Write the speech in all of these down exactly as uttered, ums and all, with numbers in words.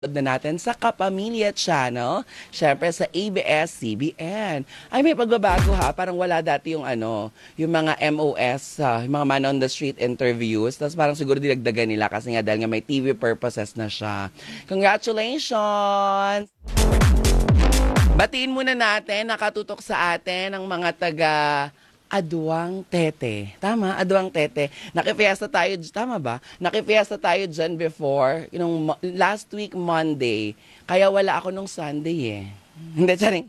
na natin sa Kapamilya Channel, syempre sa A B S C B N. Ay, may pagbabago ha, parang wala dati yung ano, yung mga M O S, uh, yung mga man on the street interviews, tapos parang siguro dinagdagan nila kasi nga dahil nga may T V purposes na siya. Congratulations! Batiin muna natin, nakatutok sa atin ang mga taga Aduang Tete. Tama, Aduang Tete. Nakifiesta tayo, tama ba? Nakifiesta tayo dyan before, yung last week Monday. Kaya wala ako nung Sunday eh. Hindi, charing.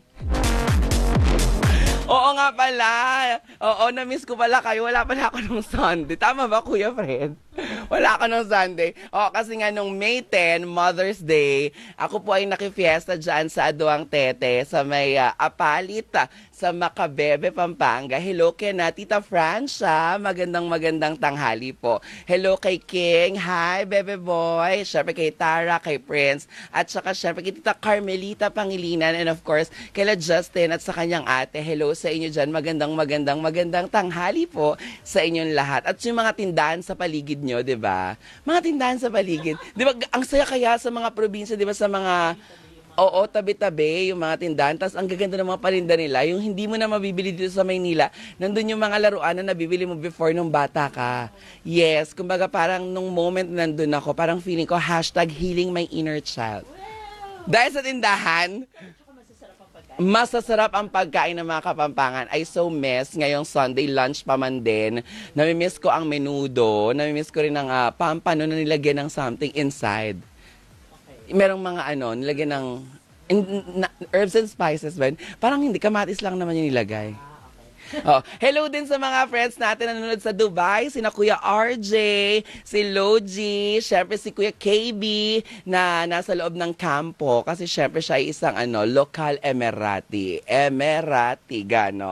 Oo nga pala. Oo, na-miss ko pala kayo. Wala pala ako nung Sunday. Tama ba, Kuya Fred? Wala ako nung Sunday. Oo, kasi nga nung May tenth, Mother's Day, ako po ay nakifiesta dyan sa Aduang Tete, sa may uh, Apalita, sa Macabebe, Pampanga. Hello kay na Tita Francia. Magandang magandang tanghali po. Hello kay King. Hi, Bebe Boy. Syempre kay Tara, kay Prince. At saka syempre kay Tita Carmelita Pangilinan. And of course, kay La Justin at sa kanyang ate. Hello sa inyo dyan. Magandang magandang magandang tanghali po sa inyong lahat. At yung mga tindahan sa paligid nyo, di ba? Mga tindahan sa paligid. Di ba, ang saya kaya sa mga probinsya, di ba, sa mga... Oo, tabi-tabi yung mga tindahan. Tapos ang gaganda ng mga palinda nila, yung hindi mo na mabibili dito sa Maynila, nandun yung mga laruan na nabibili mo before nung bata ka. Yes, kumbaga parang nung moment na nandun ako, parang feeling ko, hashtag healing my inner child. Dahil sa tindahan, masasarap ang pagkain ng mga Kapampangan. I so miss ngayong Sunday lunch pa man din. Namimiss ko ang menudo, namimiss ko rin ang uh, pampano na nilagyan ng something inside. Merong mga ano, nilagyan ng in, na, herbs and spices ba? Parang hindi, kamatis lang naman yung nilagay. Oh, hello din sa mga friends natin na nanonood sa Dubai, sina Kuya R J, si Logie, syempre si Kuya K B na nasa loob ng kampo kasi syempre siya ay isang ano, local Emirati. Emirati,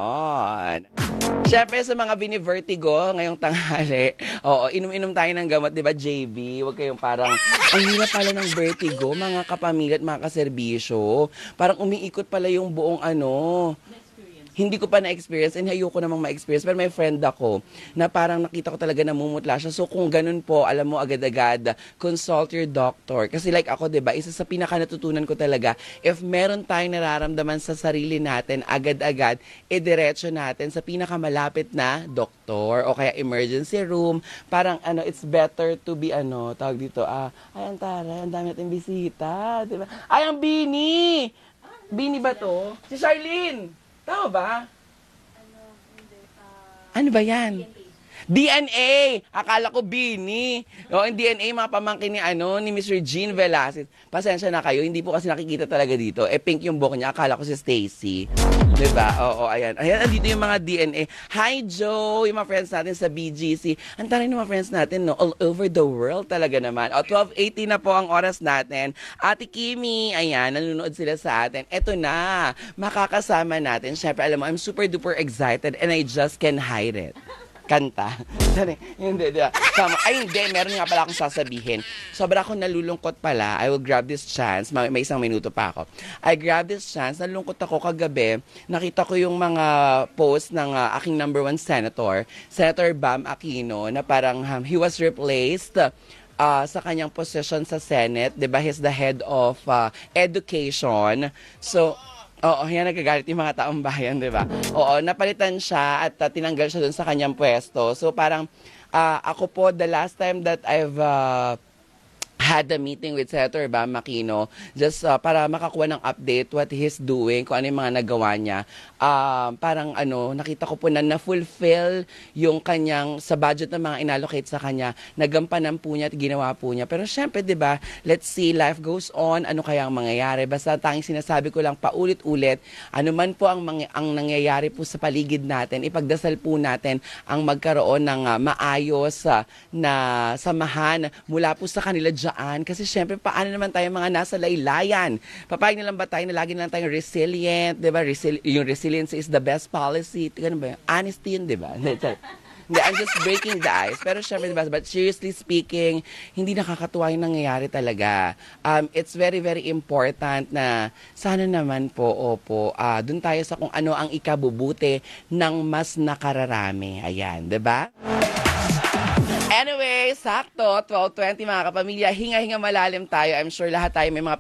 ganon. Siyempre sa mga bini-vertigo ngayong tanghali, oo, inom-inom tayo ng gamot, di ba, J B? Huwag kayong parang, ang hirap pala ng vertigo, mga kapamilya at mga kaserbisyo. Parang umiikot pala yung buong ano. Hindi ko pa na-experience and ayoko namang ma-experience. Pero may friend ako na parang nakita ko talaga namumutla siya. So kung ganun po, alam mo agad-agad, consult your doctor. Kasi like ako, diba, isa sa pinaka natutunan ko talaga, if meron tayong nararamdaman sa sarili natin, agad-agad, idiretso natin sa pinakamalapit na doktor o kaya emergency room. Parang ano, it's better to be ano, tawag dito, ah, ay, ang tara, ang dami natin bisita. Diba? Ay, ang Bini! Bini ba to? Si Charlene! Tama ba? Ano, hindi. Uh, ano ba yan? D N A. Akala ko Bini. O, yung D N A, mga pamangkin ni, ano, ni Mister Jean Velasquez. Pasensya na kayo, hindi po kasi nakikita talaga dito. Eh, pink yung buhok niya. Akala ko si Stacy. Diba? Oo, ayan. Ayan, andito yung mga D N A. Hi, Joe! Yung mga friends natin sa B G C. Ang taray ng mga friends natin, no? All over the world talaga naman. O, twelve eighteen na po ang oras natin. Ate Kimi, ayan, nanonood sila sa atin. Eto na, makakasama natin. Siyempre, alam mo, I'm super duper excited and I just can't hide it. Kanta. Hindi, di ba? Ay, hindi. Meron nga pala akong sasabihin. Sobra akong nalulungkot pala. I will grab this chance. May, may isang minuto pa ako. I grab this chance. Nalulungkot ako kagabi. Nakita ko yung mga post ng uh, aking number one senator, Senator Bam Aquino, na parang um, he was replaced uh, sa kanyang position sa Senate. Diba? He's the head of uh, education. So, oo, yan nagagalit yung mga taong bayan, di ba? Oo, napalitan siya at uh, tinanggal siya dun sa kanyang pwesto. So parang uh, ako po, the last time that I've uh, had a meeting with Senator Bam Aquino just uh, para makakuha ng update what he's doing, kung ano yung mga nagawa niya. Uh, parang ano, nakita ko po na na-fulfill yung kanyang, sa budget ng mga inallocate sa kanya, nagampanan po niya at ginawa po niya. Pero syempre, di ba, let's see, life goes on, ano kaya ang mangyayari. Basta tanging sinasabi ko lang paulit-ulit, ano man po ang, mga, ang nangyayari po sa paligid natin, ipagdasal po natin ang magkaroon ng uh, maayos uh, na samahan mula po sa kanila dyan. Kasi syempre, paano naman tayo mga nasa laylayan? Papayag na lang ba tayo na lagi na lang tayong resilient, di ba? Resil- yung resilience is the best policy. Ganun ba yun? Honesty yun, di ba? Hindi, I'm just breaking the ice. Pero syempre, diba, but seriously speaking, hindi nakakatuwa yung nangyayari talaga. Um, it's very, very important na sana naman po, opo, uh, dun tayo sa kung ano ang ikabubuti ng mas nakararami. Ayan, di ba? Anyway, sakto, twelve twenty mga kapamilya, hinga-hinga malalim tayo. I'm sure lahat tayo may mga